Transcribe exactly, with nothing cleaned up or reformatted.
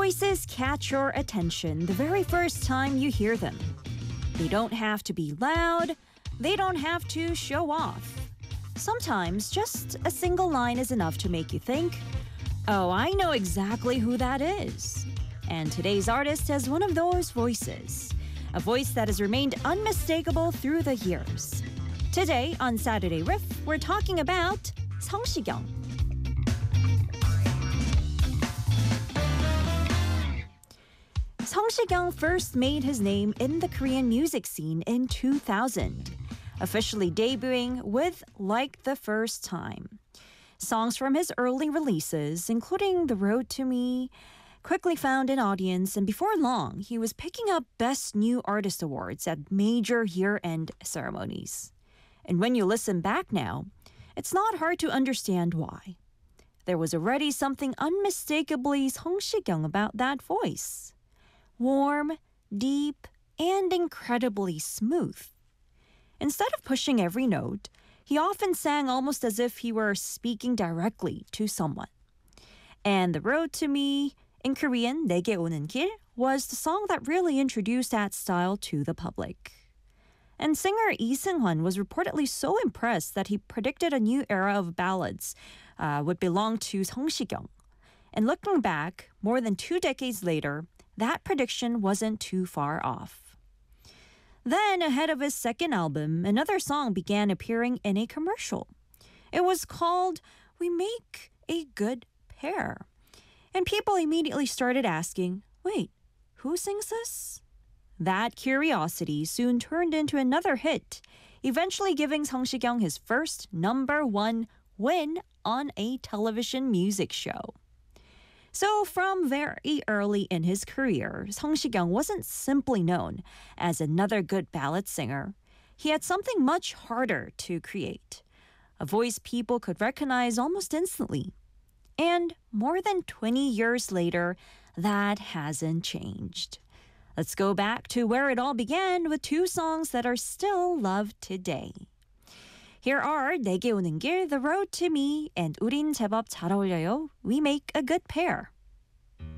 voices catch your attention the very first time you hear them. They don't have to be loud. They don't have to show off. Sometimes just a single line is enough to make you think, oh, I know exactly who that is. And today's artist has one of those voices, a voice that has remained unmistakable through the years. Today on Saturday Riff, we're talking about 성시경. 성시경 first made his name in the Korean music scene in two thousand, officially debuting with Like the First Time. Songs from his early releases, including The Road to Me, quickly found an audience, and before long, he was picking up Best New Artist awards at major year-end ceremonies. And when you listen back now, it's not hard to understand why. There was already something unmistakably 성시경 about that voice. Warm, deep, and incredibly smooth. Instead of pushing every note, he often sang almost as if he were speaking directly to someone. And The Road to Me, in Korean, 내게 오는 길, was the song that really introduced that style to the public. And singer Lee Seung-hwan was reportedly so impressed that he predicted a new era of ballads uh, would belong to 성시경. And looking back, more than two decades later, that prediction wasn't too far off. Then, ahead of his second album, another song began appearing in a commercial. It was called We Make a Good Pair. And people immediately started asking, wait, who sings this? That curiosity soon turned into another hit, eventually giving 성시경 his first number one win on a television music show. So from very early in his career, 성시경 wasn't simply known as another good ballad singer. He had something much harder to create, a voice people could recognize almost instantly. And more than twenty years later, that hasn't changed. Let's go back to where it all began with two songs that are still loved today. Here are 내게 오는 길, The Road to Me, and 우린 제법 잘 어울려요. We make a good pair.